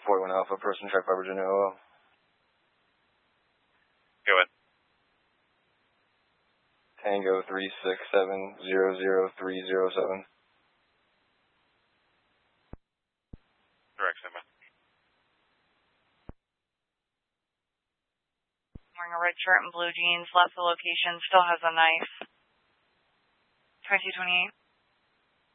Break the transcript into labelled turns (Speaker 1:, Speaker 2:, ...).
Speaker 1: 41 Alpha, person track by Virginia OL.
Speaker 2: Go ahead.
Speaker 1: Tango 367-00307.
Speaker 2: Direct, stand by.
Speaker 3: Wearing a red shirt and blue jeans, left the location, still has a knife. 2228.